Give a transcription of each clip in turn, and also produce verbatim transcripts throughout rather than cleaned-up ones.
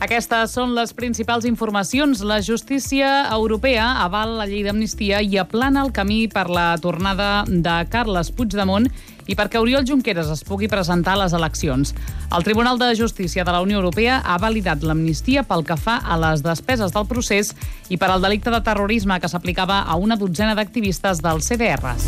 Aquestes són les principals informacions. La justícia europea avala la llei d'amnistia i aplana el camí per la tornada de Carles Puigdemont i perquè Oriol Junqueras es pugui presentar a les eleccions. El Tribunal de Justícia de la Unió Europea ha validat l'amnistia pel que fa a les despeses del procés i per al delicte de terrorisme que s'aplicava a una dotzena d'activistes dels C D Rs.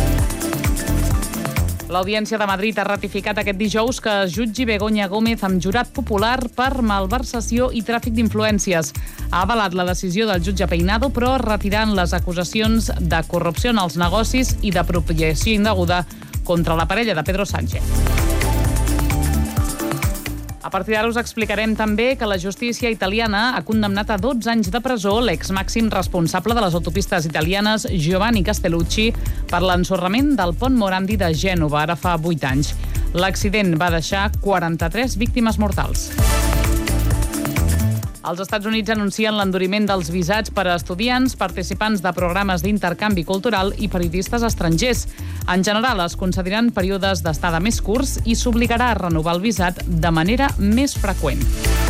L'Audiència de Madrid ha ratificat aquest dijous que es jutgi Begoña Gómez amb jurat popular per malversació i tràfic d'influències. Ha avalat la decisió del jutge Peinado, però retirant les acusacions de corrupció en els negocis i d'apropiació indeguda contra la parella de Pedro Sánchez. A partir d'ara us explicarem també que la justícia italiana ha condemnat a dotze anys de presó l'ex-màxim responsable de les autopistes italianes, Giovanni Castellucci, per l'ensorrament del pont Morandi de Gènova, ara fa vuit anys. L'accident va deixar quaranta-tres víctimes mortals. Els Estats Units anuncien l'enduriment dels visats per a estudiants, participants de programes d'intercanvi cultural i periodistes estrangers. En general, es concediran períodes d'estada més curts i s'obligarà a renovar el visat de manera més freqüent.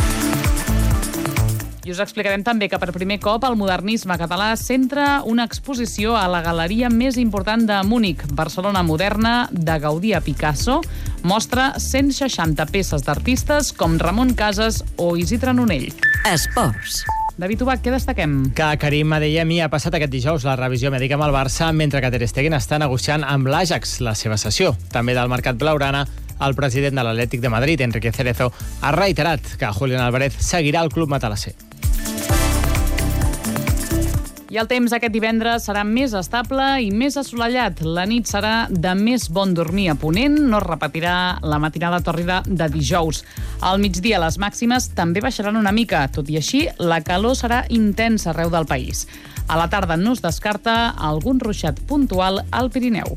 I us explicarem també que per primer cop el modernisme català centra una exposició a la galeria més important de Múnich, Barcelona Moderna, de Gaudí a Picasso. Mostra cent seixanta peces d'artistes com Ramon Casas o Isidre Nonell. Esports. David Ubach, què destaquem? Que Karim Adeyemi ha passat aquest dijous la revisió mèdica amb el Barça, mentre que Ter Stegen està negociant amb l'Ajax la seva cessió. També del mercat blaugrana, el president de l'Atlètic de Madrid, Enrique Cerezo, ha reiterat que Julián Álvarez seguirà al club matalasser. I el temps aquest divendres serà més estable i més assolellat. La nit serà de més bon dormir a ponent, no es repetirà la matinada tòrrida de dijous. Al migdia les màximes també baixaran una mica, tot i així la calor serà intensa arreu del país. A la tarda no es descarta algun ruixat puntual al Pirineu.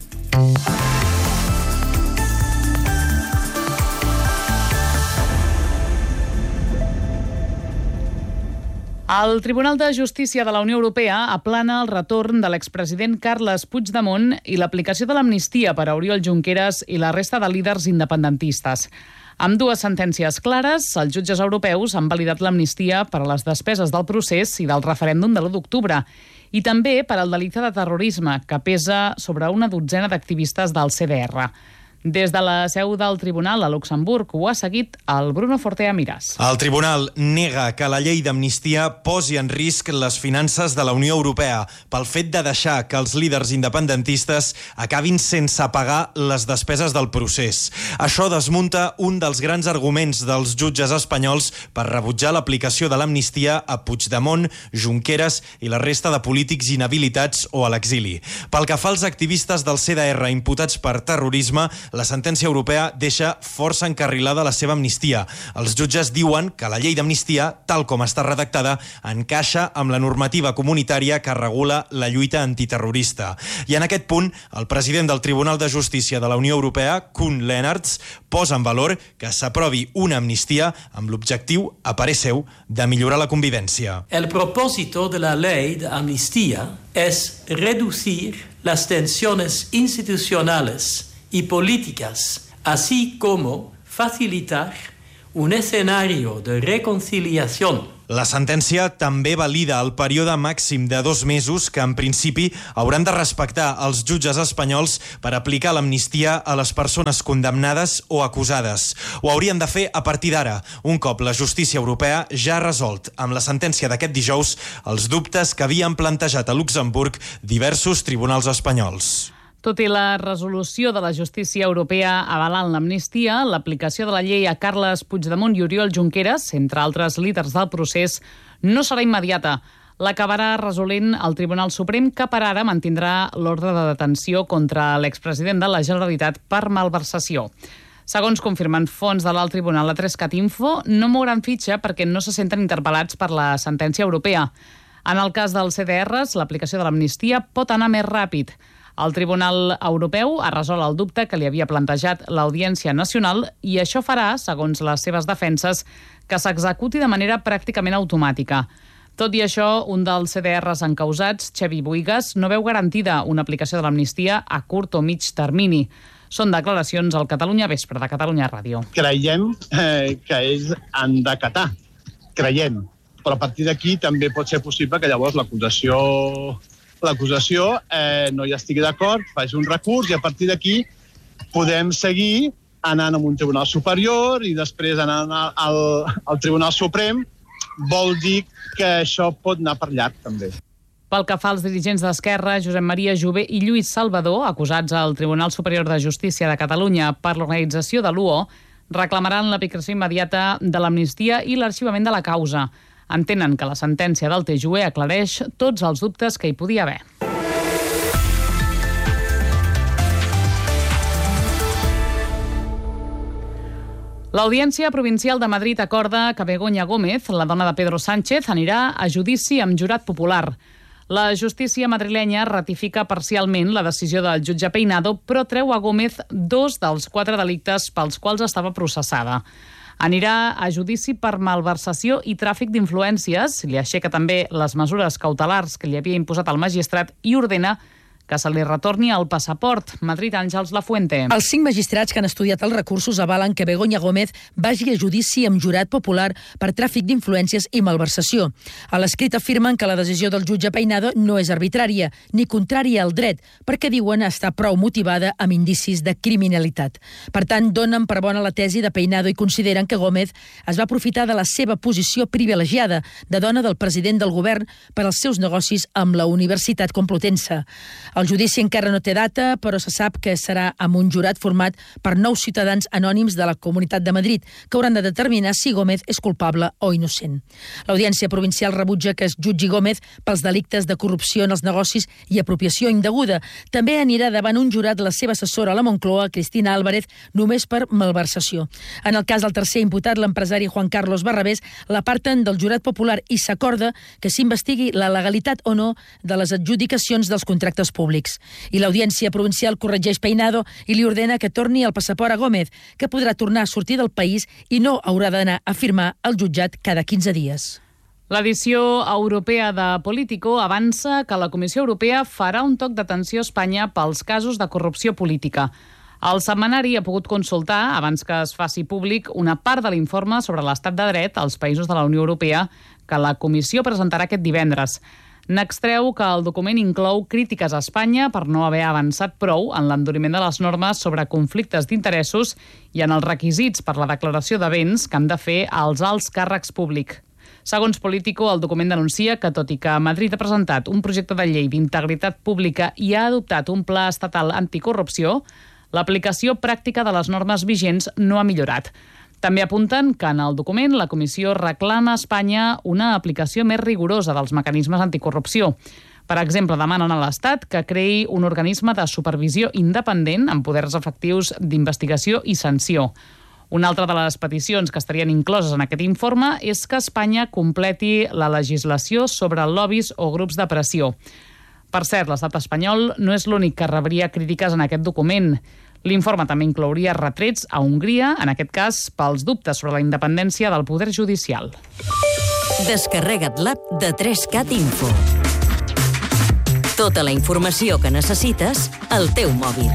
El Tribunal de Justícia de la Unió Europea aplana el retorn de l'expresident Carles Puigdemont i l'aplicació de l'amnistia per a Oriol Junqueras i la resta de líders independentistes. Amb dues sentències clares, els jutges europeus han validat l'amnistia per a les despeses del procés i del referèndum de l'u d'octubre i també per al delicte de terrorisme, que pesa sobre una dotzena d'activistes del C D R. Des de la seu del Tribunal a Luxemburg ho ha seguit el Bruno Fortea Miràs. El Tribunal nega que la llei d'amnistia posi en risc les finances de la Unió Europea pel fet de deixar que els líders independentistes acabin sense pagar les despeses del procés. Això desmunta un dels grans arguments dels jutges espanyols per rebutjar l'aplicació de l'amnistia a Puigdemont, Junqueras i la resta de polítics inhabilitats o a l'exili. Pel que fa als activistes del C D R imputats per terrorisme, la sentència europea deixa força encarrilada la seva amnistia. Els jutges diuen que la llei d'amnistia, tal com està redactada, encaixa amb la normativa comunitària que regula la lluita antiterrorista. I en aquest punt, el president del Tribunal de Justícia de la Unió Europea, Koen Lenaerts, posa en valor que s'aprovi una amnistia amb l'objectiu, a parer seu, de millorar la convivència. El propósito de la ley de amnistía es reducir las tensiones institucionales y políticas, así como facilitar un escenario de reconciliación. La sentència també valida el període màxim de dos mesos que, en principi, hauran de respectar els jutges espanyols per aplicar l'amnistia a les persones condemnades o acusades. Ho haurien de fer a partir d'ara, un cop la justícia europea ja ha resolt, amb la sentència d'aquest dijous, els dubtes que havien plantejat a Luxemburg diversos tribunals espanyols. Tot i la resolució de la justícia europea avalant l'amnistia, l'aplicació de la llei a Carles Puigdemont i Oriol Junqueras, entre altres líders del procés, no serà immediata. L'acabarà resolent el Tribunal Suprem, que per ara mantindrà l'ordre de detenció contra l'expresident de la Generalitat per malversació. Segons confirmen fons de l'alt tribunal a Trescat Info, no mouran fitxa perquè no se senten interpel·lats per la sentència europea. En el cas dels C D Rs, l'aplicació de l'amnistia pot anar més ràpid. El Tribunal Europeu ha resolt el dubte que li havia plantejat l'Audiència Nacional i això farà, segons les seves defenses, que s'executi de manera pràcticament automàtica. Tot i això, un dels C D Rs encausats, Xavi Buigas, no veu garantida una aplicació de l'amnistia a curt o mig termini. Són declaracions al Catalunya Vespre de Catalunya Ràdio. Creiem eh, que ells han d'acatar creient. Però a partir d'aquí també pot ser possible que llavors l'acusació l'acusació eh, no hi estigui d'acord, faci un recurs i a partir d'aquí podem seguir anant a un tribunal superior i després anant al, al Tribunal Suprem. Vol dir que això pot anar per llarg, també. Pel que fa als dirigents d'Esquerra, Josep Maria Jové i Lluís Salvador, acusats al Tribunal Superior de Justícia de Catalunya per l'organització de l'U O, reclamaran l'aplicació immediata de l'amnistia i l'arxivament de la causa. Entenen que la sentència del T J U E aclareix tots els dubtes que hi podia haver. L'Audiència Provincial de Madrid acorda que Begoña Gómez, la dona de Pedro Sánchez, anirà a judici amb jurat popular. La justícia madrilenya ratifica parcialment la decisió del jutge Peinado, però treu a Gómez dos dels quatre delictes pels quals estava processada. Anirà a judici per malversació i tràfic d'influències, li aixeca també les mesures cautelars que li havia imposat el magistrat i ordena que se li retorni el passaport. Madrid, Àngels Lafuente. Els cinc magistrats que han estudiat els recursos avalen que Begoña Gómez vagi a judici amb jurat popular per tràfic d'influències i malversació. A l'escrit afirmen que la decisió del jutge Peinado no és arbitrària ni contrària al dret, perquè diuen estar prou motivada amb indicis de criminalitat. Per tant, donen per bona la tesi de Peinado i consideren que Gómez es va aprofitar de la seva posició privilegiada de dona del president del govern per als seus negocis amb la Universitat Complutense. El judici encara no té data, però se sap que serà amb un jurat format per nou ciutadans anònims de la Comunitat de Madrid, que hauran de determinar si Gómez és culpable o innocent. L'Audiència Provincial rebutja que es jutgi Gómez pels delictes de corrupció en els negocis i apropiació indeguda. També anirà davant un jurat la seva assessora a la Moncloa, Cristina Álvarez, només per malversació. En el cas del tercer imputat, l'empresari Juan Carlos Barrabés, l'aparten del jurat popular i s'acorda que s'investigui la legalitat o no de les adjudicacions dels contractes públics. I l'Audiència Provincial corregeix Peinado i li ordena que torni el passaport a Gómez, que podrà tornar a sortir del país i no haurà d'anar a firmar al jutjat cada quinze dies. L'edició europea de Politico avança que la Comissió Europea farà un toc d'atenció a Espanya pels casos de corrupció política. El setmanari ha pogut consultar, abans que es faci públic, una part de l'informe sobre l'estat de dret als països de la Unió Europea que la Comissió presentarà aquest divendres. N'extreu que el document inclou crítiques a Espanya per no haver avançat prou en l'enduriment de les normes sobre conflictes d'interessos i en els requisits per la declaració de béns que han de fer els alts càrrecs públics. Segons Politico, el document denuncia que, tot i que Madrid ha presentat un projecte de llei d'integritat pública i ha adoptat un pla estatal anticorrupció, l'aplicació pràctica de les normes vigents no ha millorat. També apunten que en el document la Comissió reclama a Espanya una aplicació més rigorosa dels mecanismes anticorrupció. Per exemple, demanen a l'Estat que creï un organisme de supervisió independent amb poders efectius d'investigació i sanció. Una altra de les peticions que estarien incloses en aquest informe és que Espanya completi la legislació sobre lobbies o grups de pressió. Per cert, l'estat espanyol no és l'únic que rebria crítiques en aquest document. L'informe també inclouria retrets a Hongria, en aquest cas pels dubtes sobre la independència del poder judicial. Descarrega't l'app de tres cat Info. Tota la informació que necessites al teu mòbil.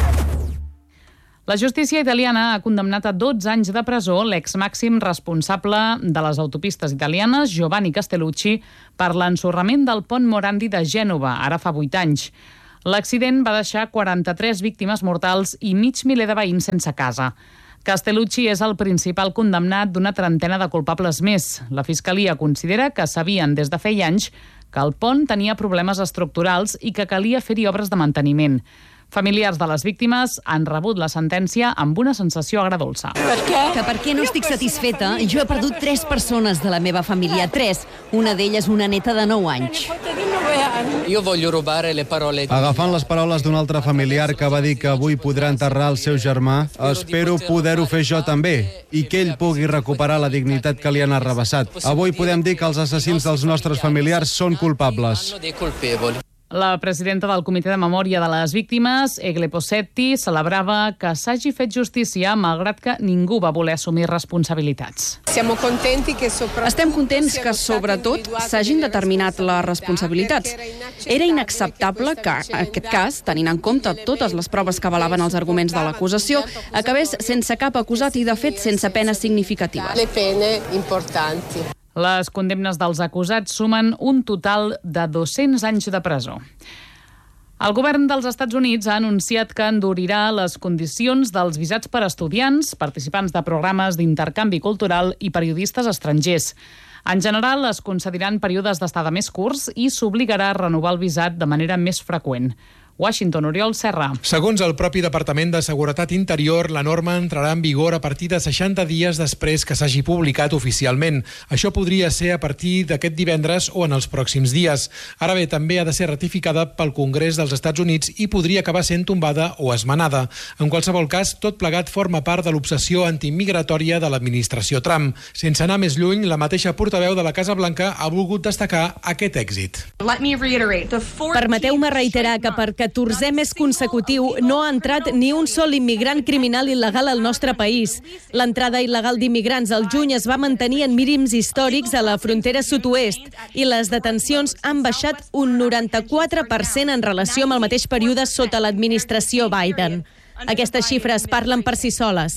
La justícia italiana ha condemnat a dotze anys de presó l'ex-màxim responsable de les autopistes italianes, Giovanni Castellucci, per l'ensorrament del pont Morandi de Gènova, ara fa vuit anys. L'accident va deixar quaranta-tres víctimes mortals i mig miler de veïns sense casa. Castellucci és el principal condemnat d'una trentena de culpables més. La Fiscalia considera que sabien des de feia anys que el pont tenia problemes estructurals i que calia fer-hi obres de manteniment. Familiars de les víctimes han rebut la sentència amb una sensació agredolça. Per què? Que per què no estic satisfeta? Jo he perdut tres persones de la meva família, tres. Una d'elles una neta de nou anys. Jo voglio rubare le parole. Agafant les paraules d'un altre familiar que va dir que avui podrà enterrar el seu germà, espero poder-ho fer jo també i que ell pugui recuperar la dignitat que li han arrabassat. Avui podem dir que els assassins dels nostres familiars són culpables. La presidenta del Comitè de Memòria de les Víctimes, Egle Possetti, celebrava que s'hagi fet justícia malgrat que ningú va voler assumir responsabilitats. Estem contents que, sobretot, s'hagin determinat les responsabilitats. Era inacceptable que, en aquest cas, tenint en compte totes les proves que avalaven els arguments de l'acusació, acabés sense cap acusat i, de fet, sense penes significatives. Les condemnes dels acusats sumen un total de dos-cents anys de presó. El govern dels Estats Units ha anunciat que endurirà les condicions dels visats per estudiants, participants de programes d'intercanvi cultural i periodistes estrangers. En general, es concediran períodes d'estada més curts i s'obligarà a renovar el visat de manera més freqüent. Washington, Oriol Serra. Segons el propi Departament de Seguretat Interior, la norma entrarà en vigor a partir de seixanta dies després que s'hagi publicat oficialment. Això podria ser a partir d'aquest divendres o en els pròxims dies. Ara bé, també ha de ser ratificada pel Congrés dels Estats Units i podria acabar sent tombada o esmenada. En qualsevol cas, tot plegat forma part de l'obsessió antimigratòria de l'administració Trump. Sense anar més lluny, la mateixa portaveu de la Casa Blanca ha volgut destacar aquest èxit. Permeteu-me reiterar que per catorzè mes consecutiu no ha entrat ni un sol immigrant criminal il·legal al nostre país. L'entrada il·legal d'immigrants al juny es va mantenir en mínims històrics a la frontera sud-oest i les detencions han baixat un noranta-quatre per cent en relació amb el mateix període sota l'administració Biden. Aquestes xifres parlen per si soles.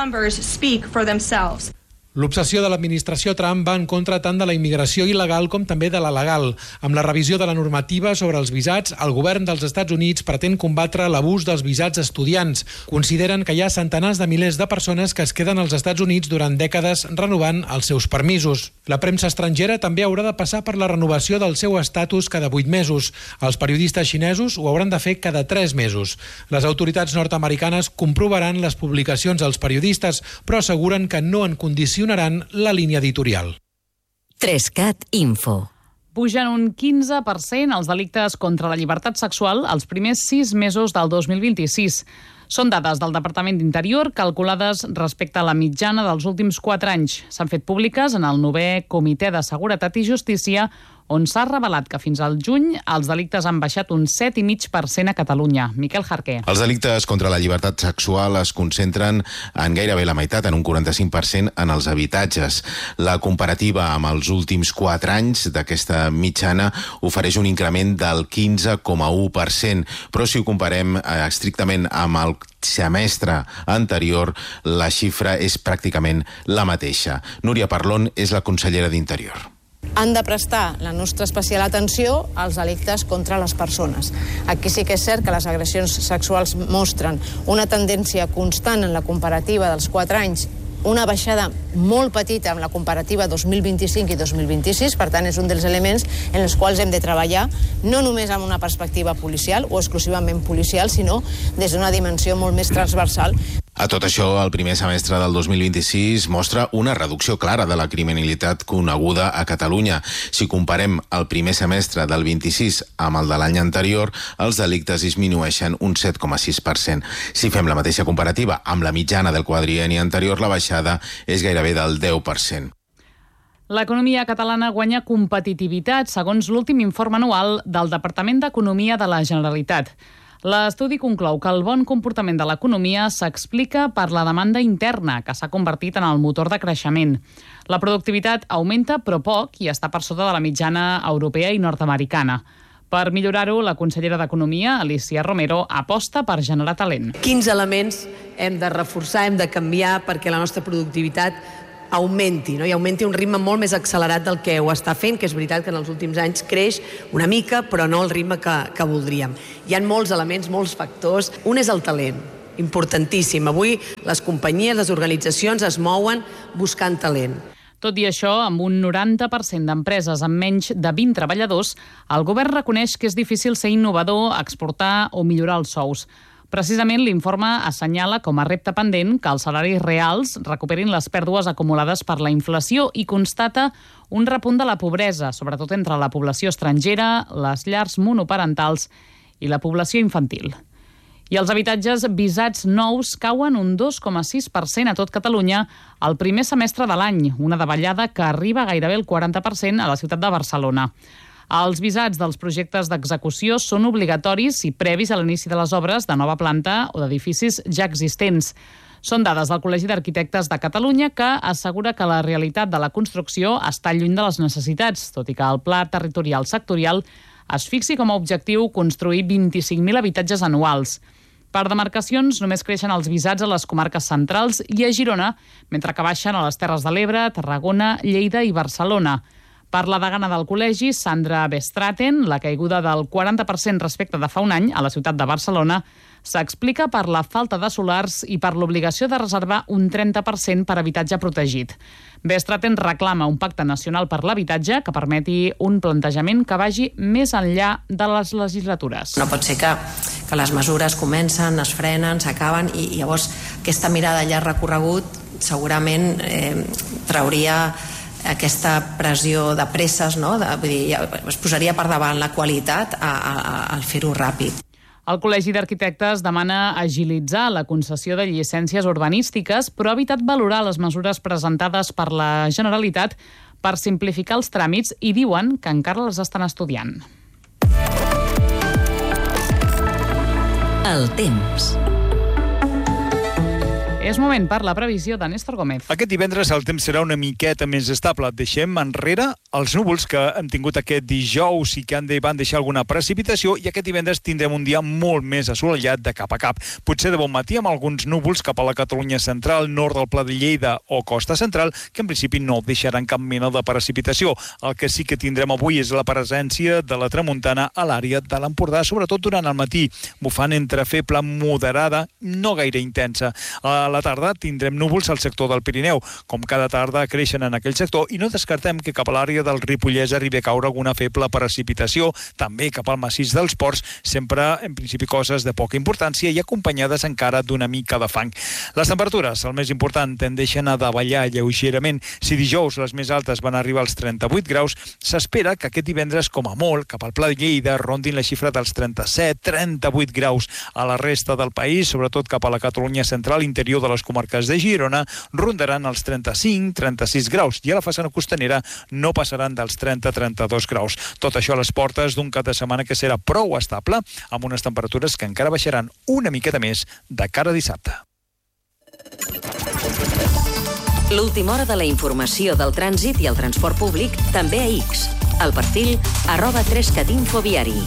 L'obsessió de l'administració Trump va en contra tant de la immigració il·legal com també de la legal. Amb la revisió de la normativa sobre els visats, el govern dels Estats Units pretén combatre l'abús dels visats estudiants. Consideren que hi ha centenars de milers de persones que es queden als Estats Units durant dècades renovant els seus permisos. La premsa estrangera també haurà de passar per la renovació del seu estatus cada vuit mesos. Els periodistes xinesos ho hauran de fer cada tres mesos. Les autoritats nord-americanes comprovaran les publicacions dels periodistes, però asseguren que no en condicionen la línia editorial. Trescat Info. Pugen un quinze per cent els delictes contra la llibertat sexual els primers sis mesos del dos mil vint-i-sis. Són dades del Departament d'Interior calculades respecte a la mitjana dels últims quatre anys. S'han fet públiques en el novè Comitè de Seguretat i Justícia, on s'ha revelat que fins al juny els delictes han baixat un set coma cinc per cent a Catalunya. Miquel Jarquer. Els delictes contra la llibertat sexual es concentren en gairebé la meitat, en un quaranta-cinc per cent, en els habitatges. La comparativa amb els últims quatre anys d'aquesta mitjana ofereix un increment del quinze coma u per cent, però si ho comparem eh, estrictament amb el semestre anterior, la xifra és pràcticament la mateixa. Núria Parlon és la consellera d'Interior. Han de prestar la nostra especial atenció als delictes contra les persones. Aquí sí que és cert que les agressions sexuals mostren una tendència constant en la comparativa dels quatre anys, una baixada molt petita amb la comparativa dos mil vint-i-cinc i dos mil vint-i-sis, per tant és un dels elements en els quals hem de treballar, no només amb una perspectiva policial o exclusivament policial, sinó des d'una dimensió molt més transversal. A tot això, el primer semestre del dos mil vint-i-sis mostra una reducció clara de la criminalitat coneguda a Catalunya. Si comparem el primer semestre del vint-i-sis amb el de l'any anterior, els delictes disminueixen un set coma sis per cent. Si fem la mateixa comparativa amb la mitjana del quadrienni anterior, la baixada és gairebé del deu per cent. L'economia catalana guanya competitivitat, segons l'últim informe anual del Departament d'Economia de la Generalitat. L'estudi conclou que el bon comportament de l'economia s'explica per la demanda interna, que s'ha convertit en el motor de creixement. La productivitat augmenta, però poc, i està per sota de la mitjana europea i nord-americana. Per millorar-ho, la consellera d'Economia, Alicia Romero, aposta per generar talent. Quins elements hem de reforçar, hem de canviar perquè la nostra productivitat augmenti, no? I augmenti a un ritme molt més accelerat del que ho està fent, que és veritat que en els últims anys creix una mica, però no al ritme que, que voldríem. Hi ha molts elements, molts factors. Un és el talent, importantíssim. Avui les companyies, les organitzacions es mouen buscant talent. Tot i això, amb un noranta per cent d'empreses amb menys de vint treballadors, el govern reconeix que és difícil ser innovador, exportar o millorar els sous. Precisament, l'informe assenyala com a repte pendent que els salaris reals recuperin les pèrdues acumulades per la inflació i constata un repunt de la pobresa, sobretot entre la població estrangera, les llars monoparentals i la població infantil. I els habitatges visats nous cauen un dos coma sis per cent a tot Catalunya el primer semestre de l'any, una davallada que arriba gairebé el quaranta per cent a la ciutat de Barcelona. Els visats dels projectes d'execució són obligatoris i previs a l'inici de les obres de nova planta o d'edificis ja existents. Són dades del Col·legi d'Arquitectes de Catalunya, que assegura que la realitat de la construcció està lluny de les necessitats, tot i que el Pla Territorial Sectorial es fixi com a objectiu construir vint-i-cinc mil habitatges anuals. Per demarcacions, només creixen els visats a les comarques centrals i a Girona, mentre que baixen a les Terres de l'Ebre, Tarragona, Lleida i Barcelona. Per la degana del col·legi, Sandra Bestraten, la caiguda del quaranta per cent respecte de fa un any a la ciutat de Barcelona s'explica per la falta de solars i per l'obligació de reservar un trenta per cent per habitatge protegit. Bestraten reclama un pacte nacional per l'habitatge que permeti un plantejament que vagi més enllà de les legislatures. No pot ser que, que les mesures comencen, es frenen, s'acaben i, i llavors aquesta mirada a llarg recorregut segurament eh, trauria aquesta pressió de presses, no? de, vull dir, es posaria per davant la qualitat a, a, a, al fer-ho ràpid. El Col·legi d'Arquitectes demana agilitzar la concessió de llicències urbanístiques, però ha evitat valorar les mesures presentades per la Generalitat per simplificar els tràmits i diuen que encara les estan estudiant. El temps. És moment per la previsió de Néstor Gómez. Aquest divendres el temps serà una miqueta més estable. Deixem enrere els núvols que hem tingut aquest dijous i que han de, van deixar alguna precipitació, i aquest divendres tindrem un dia molt més assolellat de cap a cap. Potser de bon matí amb alguns núvols cap a la Catalunya central, nord del Pla de Lleida o costa central, que en principi no deixaran cap mena de precipitació. El que sí que tindrem avui és la presència de la tramuntana a l'àrea de l'Empordà, sobretot durant el matí, bufant entre feble moderada, no gaire intensa. A la tarda tindrem núvols al sector del Pirineu. Com cada tarda creixen en aquell sector i no descartem que cap a l'àrea del Ripollès arribi a caure alguna feble precipitació, també cap al massís dels Ports, sempre en principi coses de poca importància i acompanyades encara d'una mica de fang. Les temperatures, el més important, tendeixen a davallar lleugerament. Si dijous les més altes van arribar als trenta-vuit graus, s'espera que aquest divendres, com a molt, cap al Pla de Lleida rondin la xifra dels trenta-set trenta-vuit graus. A la resta del país, sobretot cap a la Catalunya central, interior de les comarques de Girona, rondaran els trenta-cinc trenta-sis graus i a la façana costanera no passaran dels trenta trenta-dos graus. Tot això a les portes d'un cap de setmana que serà prou estable, amb unes temperatures que encara baixaran una miqueta més de cara a dissabte. L'última hora de la informació del trànsit i el transport públic també a X. El perfil arroba tres cat infoviari.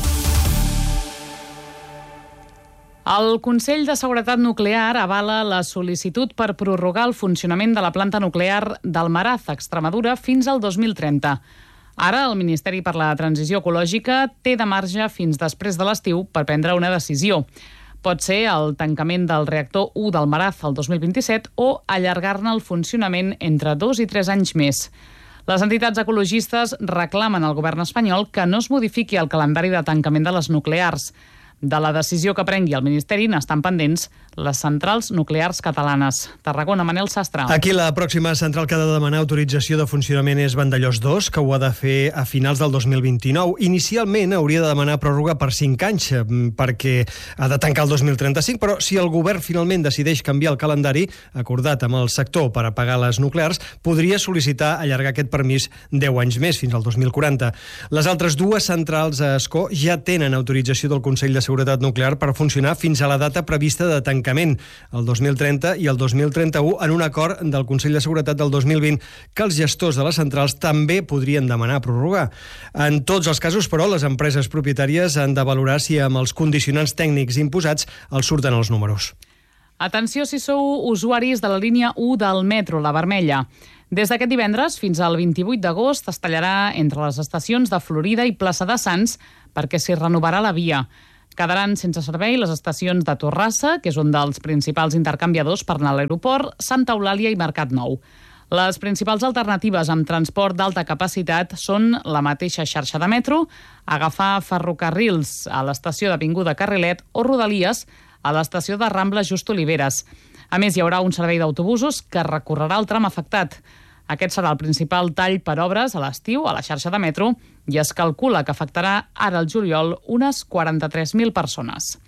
El Consell de Seguretat Nuclear avala la sol·licitud per prorrogar el funcionament de la planta nuclear d'Almaraz, a Extremadura, fins al dos mil trenta. Ara, el Ministeri per la Transició Ecològica té de marge fins després de l'estiu per prendre una decisió. Pot ser el tancament del reactor u d'Almaraz el dos mil vint-i-set o allargar-ne el funcionament entre dos i tres anys més. Les entitats ecologistes reclamen al govern espanyol que no es modifiqui el calendari de tancament de les nuclears. De la decisió que prengui el Ministeri n'estan pendents les centrals nuclears catalanes. Tarragona, Manel Sastre. Aquí la pròxima central que ha de demanar autorització de funcionament és Vandellòs dos, que ho ha de fer a finals del dos mil vint-i-nou. Inicialment hauria de demanar pròrroga per cinc anys, perquè ha de tancar el dos mil trenta-cinc, però si el govern finalment decideix canviar el calendari acordat amb el sector per apagar les nuclears, podria sol·licitar allargar aquest permís deu anys més, fins al dos mil quaranta. Les altres dues centrals a Ascó ja tenen autorització del Consell de Seguretat Nuclear per funcionar fins a la data prevista de tancament, el dos mil trenta i el dos mil trenta-u, en un acord del Consell de Seguretat del dos mil vint que els gestors de les centrals també podrien demanar prorrogar. En tots els casos, però, les empreses propietàries han de valorar si amb els condicionants tècnics imposats els surten els números. Atenció si sou usuaris de la línia u del metro, la vermella. Des d'aquest divendres fins al vint-i-vuit d'agost es tallarà entre les estacions de Florida i Plaça de Sants perquè s'hi renovarà la via. Quedaran sense servei les estacions de Torrassa, que és un dels principals intercanviadors per anar a l'aeroport, Santa Eulàlia i Mercat Nou. Les principals alternatives amb transport d'alta capacitat són la mateixa xarxa de metro, agafar ferrocarrils a l'estació d'Avinguda Carrilet o Rodalies a l'estació de Rambla Just Oliveres. A més, hi haurà un servei d'autobusos que recorrerà el tram afectat. Aquest serà el principal tall per obres a l'estiu a la xarxa de metro i es calcula que afectarà ara al juliol unes quaranta-tres mil persones.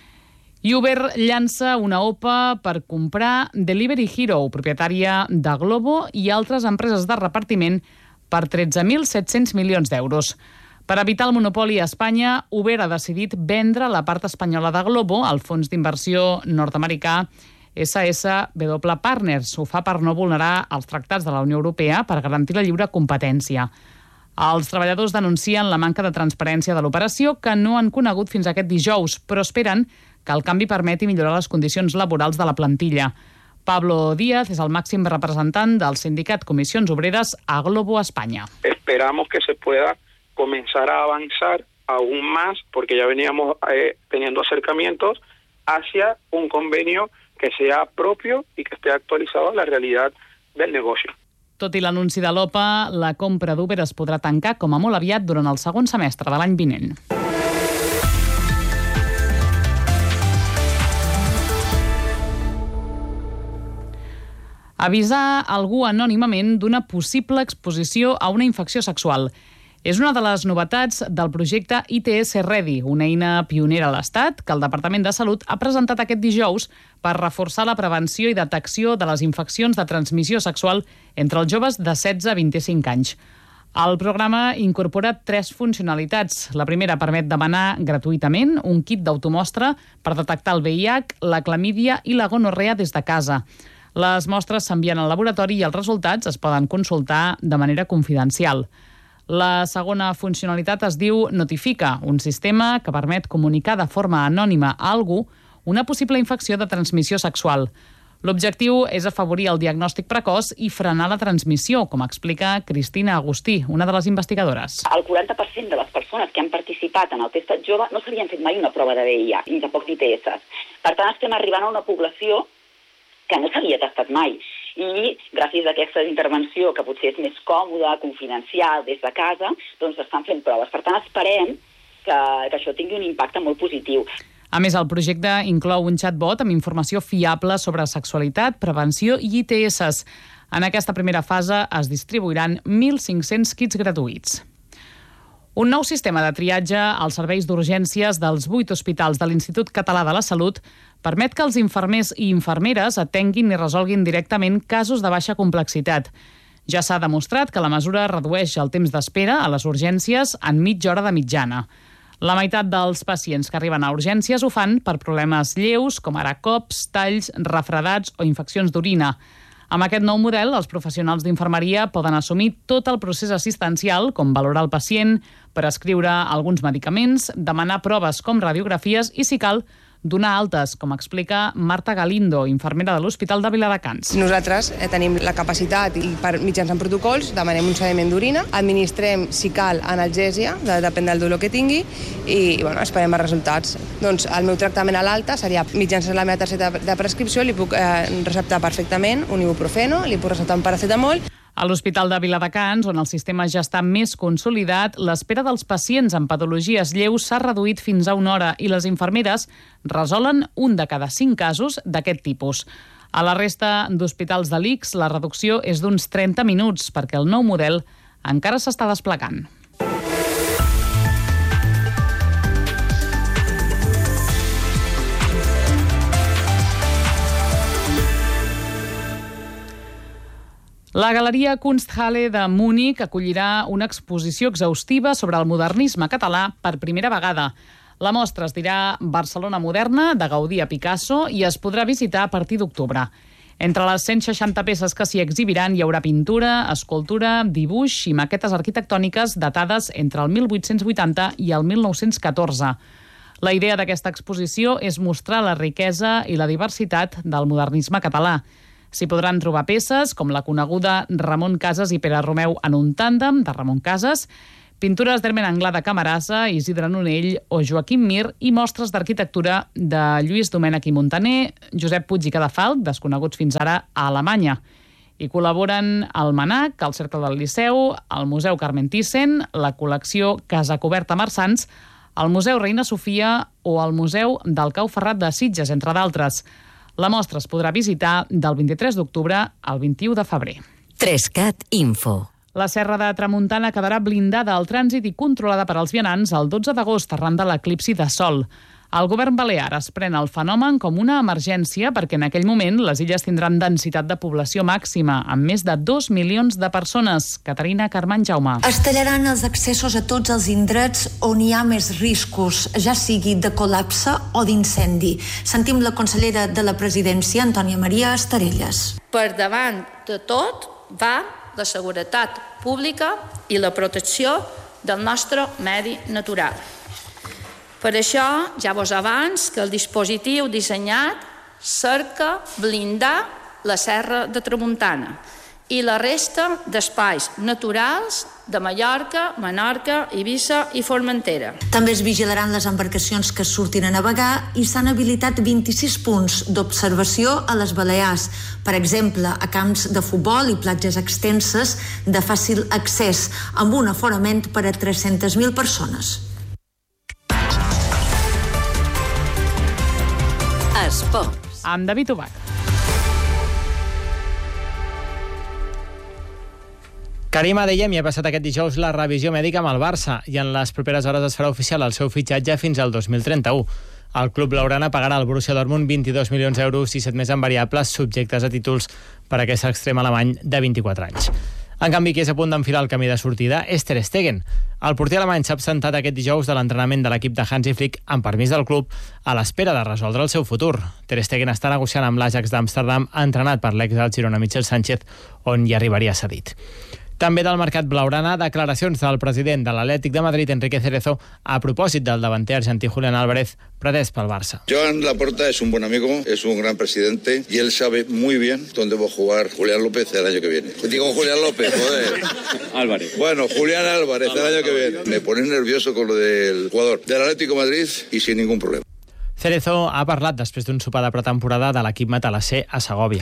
I Uber llança una O P A per comprar Delivery Hero, propietària de Glovo i altres empreses de repartiment, per tretze mil set-cents milions d'euros. Per evitar el monopoli a Espanya, Uber ha decidit vendre la part espanyola de Glovo al fons d'inversió nord-americà S S W Partners. Ho fa per no vulnerar els tractats de la Unió Europea per garantir la lliure competència. Els treballadors denuncien la manca de transparència de l'operació que no han conegut fins aquest dijous, però esperen que el canvi permeti millorar les condicions laborals de la plantilla. Pablo Díaz es el máximo representante del sindicato Comisiones Obreras a Globo España. Esperamos que se pueda comenzar a avanzar aún más, porque ya veníamos eh, teniendo acercamientos hacia un convenio que sea propio y que esté actualizado a la realidad del negocio. Tot i l'anunci de l'O P A, la compra d'Uber es podrà tancar com a molt aviat durant el segon semestre de l'any vinent. Avisar algú anònimament d'una possible exposició a una infecció sexual. És una de les novetats del projecte I T S Ready, una eina pionera a l'Estat que el Departament de Salut ha presentat aquest dijous per reforçar la prevenció i detecció de les infeccions de transmissió sexual entre els joves de setze a vint-i-cinc anys. El programa incorpora tres funcionalitats. La primera permet demanar gratuïtament un kit d'automostra per detectar el V I H, la clamídia i la gonorrea des de casa. Les mostres s'envien al laboratori i els resultats es poden consultar de manera confidencial. La segona funcionalitat es diu Notifica, un sistema que permet comunicar de forma anònima a algú una possible infecció de transmissió sexual. L'objectiu és afavorir el diagnòstic precoç i frenar la transmissió, com explica Cristina Agustí, una de les investigadores. El quaranta per cent de les persones que han participat en el testat jove no s'havien fet mai una prova de V I H, ni tampoc d'I T S. Per tant, estem arribant a una població que no s'havia tastat mai. I gràcies a aquesta intervenció, que potser és més còmoda, confidencial, des de casa, doncs estan fent proves. Per tant, esperem que, que això tingui un impacte molt positiu. A més, el projecte inclou un chatbot amb informació fiable sobre sexualitat, prevenció i I T S. En aquesta primera fase es distribuiran mil cinc-cents kits gratuïts. Un nou sistema de triatge als serveis d'urgències dels vuit hospitals de l'Institut Català de la Salut permet que els infermers i infermeres atenguin i resolguin directament casos de baixa complexitat. Ja s'ha demostrat que la mesura redueix el temps d'espera a les urgències en mitja hora de mitjana. La meitat dels pacients que arriben a urgències ho fan per problemes lleus, com ara cops, talls, refredats o infeccions d'orina. Amb aquest nou model, els professionals d'infermeria poden assumir tot el procés assistencial, com valorar el pacient, prescriure alguns medicaments, demanar proves com radiografies i, si cal, donar altes, com explica Marta Galindo, infermera de l'Hospital de Viladecans. Nosaltres eh, tenim la capacitat i per mitjançant protocols demanem un sediment d'orina, administrem, si cal, analgèsia, de, depèn del dolor que tingui, i bueno, esperem els resultats. Doncs el meu tractament a l'alta seria mitjançant la meva targeta de prescripció, li puc eh, receptar perfectament un ibuprofeno, li puc receptar un paracetamol. A l'Hospital de Viladecans, on el sistema ja està més consolidat, l'espera dels pacients amb patologies lleus s'ha reduït fins a una hora i les infermeres resolen un de cada cinc casos d'aquest tipus. A la resta d'hospitals de l'I C S, la reducció és d'uns trenta minuts, perquè el nou model encara s'està desplegant. La Galeria Kunsthalle de Múnich acollirà una exposició exhaustiva sobre el modernisme català per primera vegada. La mostra es dirà Barcelona moderna, de Gaudí a Picasso, i es podrà visitar a partir d'octubre. Entre les cent seixanta peces que s'hi exhibiran hi haurà pintura, escultura, dibuix i maquetes arquitectòniques datades entre el mil vuit-cents vuitanta i el mil nou-cents catorze. La idea d'aquesta exposició és mostrar la riquesa i la diversitat del modernisme català. S'hi podran trobar peces com la coneguda Ramon Casas i Pere Romeu en un tàndem, de Ramon Casas, pintures d'Hermen Anglada Camarasa, Isidre Nonell o Joaquim Mir i mostres d'arquitectura de Lluís Domènech i Montaner, Josep Puig i Cadafalch, desconeguts fins ara a Alemanya. Hi col·laboren el MANAC, el Cercle del Liceu, el Museu Carmen Thyssen, la col·lecció Casa Coberta Marsans, el Museu Reina Sofia o el Museu del Cau Ferrat de Sitges, entre d'altres. La mostra es podrà visitar del vint-i-tres d'octubre al vint-i-u de febrer. Trescat Info. La Serra de Tramuntana quedarà blindada al trànsit i controlada per als vianants el dotze d'agost arran de l'eclipsi de sol. El govern balear es pren el fenomen com una emergència perquè en aquell moment les illes tindran densitat de població màxima, amb més de dos milions de persones. Caterina Carmany Jaume. Es tallaran els accessos a tots els indrets on hi ha més riscos, ja sigui de col·lapse o d'incendi. Sentim la consellera de la Presidència, Antònia Maria Estarelles. Per davant de tot va la seguretat pública i la protecció del nostre medi natural. Per això, ja vos abans que el dispositiu dissenyat cerca blindar la Serra de Tramuntana i la resta d'espais naturals de Mallorca, Menorca, Eivissa i Formentera. També es vigilaran les embarcacions que surtin a navegar i s'han habilitat vint-i-sis punts d'observació a les Balears, per exemple, a camps de futbol i platges extenses de fàcil accés, amb un aforament per a tres-centes mil persones. Esports. Amb David Ubach. Karim Adeyemi ha passat aquest dijous la revisió mèdica amb el Barça i en les properes hores es farà oficial el seu fitxatge fins al dos mil trenta-u. El club blaugrana pagarà al Borussia Dortmund vint-i-dos milions d'euros i set més en variables subjectes a títols per a aquest extrem alemany de vint-i-quatre anys. En canvi, qui és a punt d'enfilar el camí de sortida és Ter Stegen. El porter alemany s'ha absentat aquest dijous de l'entrenament de l'equip de Hansi Flick amb permís del club a l'espera de resoldre el seu futur. Ter Stegen està negociant amb l'Ajax d'Amsterdam, entrenat per l'ex del Girona Michel Sánchez, on hi arribaria cedit. També del mercat blaugrana, declaracions del president de l'Atlètic de Madrid, Enrique Cerezo, a propòsit del davanter argentí Julián Álvarez, pretès pel Barça. Joan Laporta es un buen amigo, es un gran presidente y él sabe muy bien dónde va a jugar Julián López el año que viene. Digo Julián López, joder. Álvarez. Bueno, Julián Álvarez el año que viene. Me pone nervioso con lo del jugador del Atlético de Madrid y sin ningún problema. Cerezo ha parlat després d'un sopar de pretemporada de l'equip matalasser a Segòvia.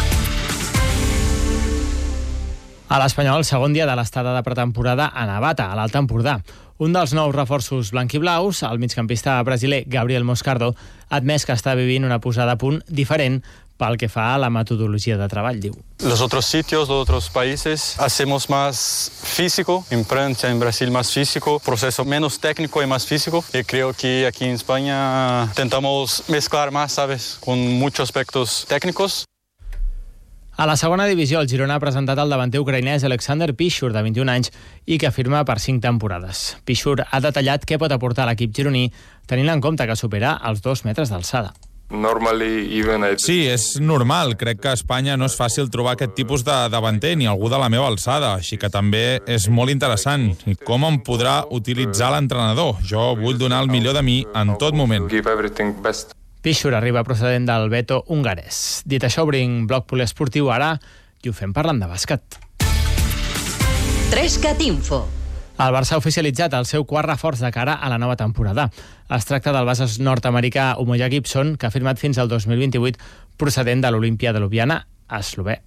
A l'Espanyol, segon dia de l'estada de pretemporada a Navata, a l'Alt Empordà. Un dels nous reforços blanquiblaus, el migcampista brasiler Gabriel Moscardo, ha admès que està vivint una posada a punt diferent pel que fa a la metodologia de treball, diu. Los otros sitios, los otros países, hacemos más físico, en Francia, en Brasil más físico, proceso menos técnico y más físico. Y creo que aquí en España intentamos mezclar más, ¿sabes?, con muchos aspectos técnicos. A la segona divisió, el Girona ha presentat el davanter ucraïnès Alexander Pichur, de vint-i-un anys, i que firma per cinc temporades. Pichur ha detallat què pot aportar a l'equip gironí, tenint en compte que supera els dos metres d'alçada. Sí, és normal. Crec que a Espanya no és fàcil trobar aquest tipus de davanter ni algú de la meva alçada, així que també és molt interessant. I com em podrà utilitzar l'entrenador? Jo vull donar el millor de mi en tot moment. Pichur arriba procedent del Beto hongarès. Dit això, obrim bloc poliesportiu ara i ho fem parlant de bàsquet. Trescat Info. El Barça ha oficialitzat el seu quart reforç de cara a la nova temporada. Es tracta del base nord-americà Umoja Gibson, que ha firmat fins al dos mil vint-i-vuit procedent de l'Olimpia de Ljubljana, a Eslovè.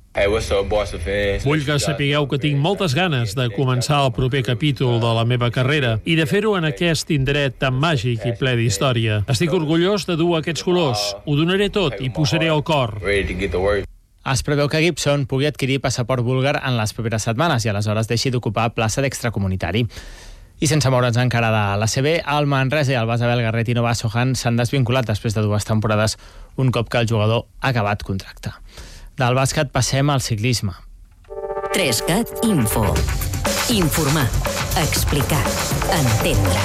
Vull que sapigueu que tinc moltes ganes de començar el proper capítol de la meva carrera i de fer-ho en aquest indret tan màgic i ple d'història. Estic orgullós de dur aquests colors. Ho donaré tot i posaré el cor. Es preveu que Gibson pugui adquirir passaport búlgar en les properes setmanes i aleshores deixi d'ocupar plaça d'extracomunitari. I sense moure'ns encara de l'A C B, el Manresa i el base belga Retino Vassohan s'han desvinculat després de dues temporades, un cop que el jugador ha acabat contracte. Del bàsquet passem al ciclisme. Trescat Info. Informar, explicar, entendre.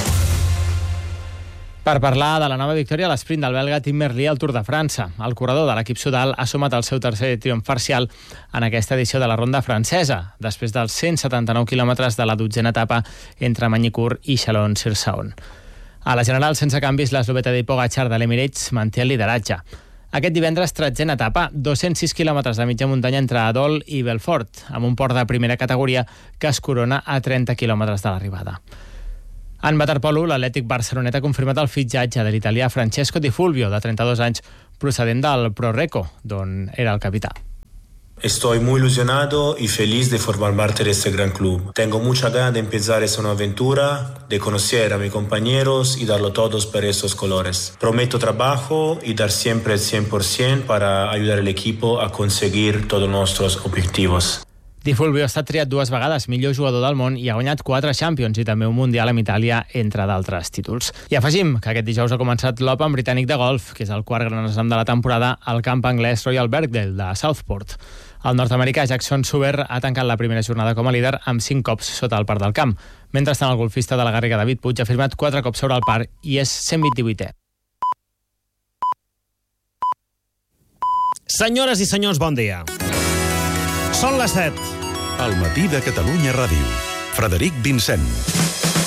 Per parlar de la nova victòria a l'esprint del belga Tim Merlier al Tour de França. El corredor de l'equip sudal ha sumat el seu tercer triomf parcial en aquesta edició de la ronda francesa, després dels cent setanta-nou quilòmetres de la dotzena etapa entre Magny-Cours i Chalon-sur-Saône. A la general, sense canvis, l'esloveta de Pogačar de l'Emirates manté el lideratge. Aquest divendres, tretzena etapa, dos-cents sis quilòmetres de mitja muntanya entre Adol i Belfort, amb un port de primera categoria que es corona a trenta quilòmetres de l'arribada. En waterpolo, l'Atlètic Barcelonet ha confirmat el fitxatge de l'italià Francesco Di Fulvio, de trenta-dos anys, procedent del ProReco, d'on era el capità. Estoy muy ilusionado y feliz de formar parte de este gran club. Tengo mucha ganas de empezar esta nueva aventura, de conocer a mis compañeros y darlo todos por estos colores. Prometo trabajo y dar siempre el cien por ciento para ayudar al equipo a conseguir todos nuestros objetivos. Di Fulvio ha estat triat dues vegades millor jugador del món i ha guanyat quatre Champions i també un Mundial amb Itàlia, entre d'altres títols. I afegim que aquest dijous ha començat l'Open britànic de golf, que és el quart gran slam de la temporada, al camp anglès Royal Birkdale de Southport. El nord-americà Jackson Suber ha tancat la primera jornada com a líder amb cinc cops sota el par del camp. Mentrestant, el golfista de la Garriga David Puig ha firmat quatre cops sobre el par i és cent vint-i-vuitè. Senyores i senyors, bon dia. Són les set. Al matí de Catalunya Ràdio. Frederic Vincent.